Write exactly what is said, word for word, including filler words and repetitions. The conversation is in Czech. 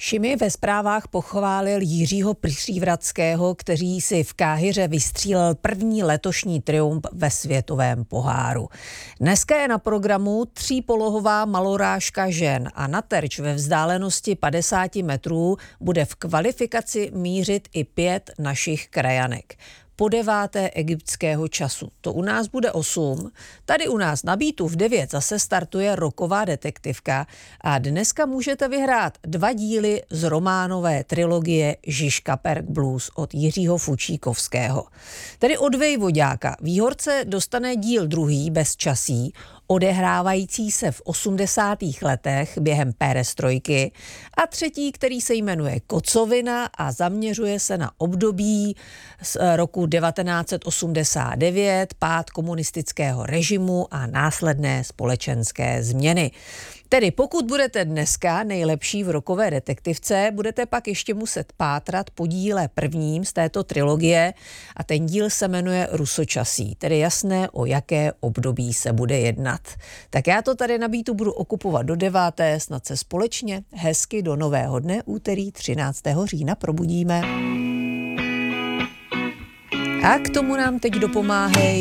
Šimi ve zprávách pochválil Jiřího Přívratského, který si v Káhiře vystřílel první letošní triumf ve světovém poháru. Dneska je na programu třípolohová malorážka žen a na terč ve vzdálenosti padesát metrů bude v kvalifikaci mířit i pět našich krajanek. Po deváté egyptského času. To u nás bude osm. Tady u nás na Beatu v devět zase startuje roková detektivka a dneska můžete vyhrát dva díly z románové trilogie Žižka Perk Blues od Jiřího Fučíkovského. Tedy od Vejvoďáka. Výhorce dostane díl druhý bez časí, odehrávající se v osmdesátých letech během perestrojky a třetí, který se jmenuje Kocovina a zaměřuje se na období z roku devatenáct set osmdesát devět, pád komunistického režimu a následné společenské změny. Tedy pokud budete dneska nejlepší v rokové detektivce, budete pak ještě muset pátrat po díle prvním z této trilogie a ten díl se jmenuje Rusočasí, tedy jasné, o jaké období se bude jednat. Tak já to tady na Beatu budu okupovat do deváté, snad se společně hezky do nového dne, úterý třináctého října probudíme. A k tomu nám teď dopomáhají